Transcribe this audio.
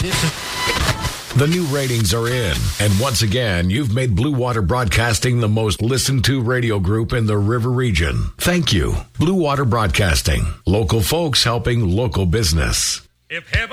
The new ratings are in, and once again, you've made Blue Water Broadcasting the most listened to radio group in the River Region. Thank you. Blue Water Broadcasting. Local folks helping local business. If heaven